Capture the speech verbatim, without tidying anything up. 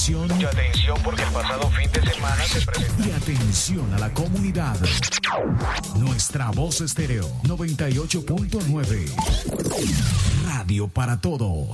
atención. Y atención porque el pasado fin de semana se presentó. Y atención a la comunidad. Nuestra voz estéreo noventa y ocho punto nueve. Radio para todos.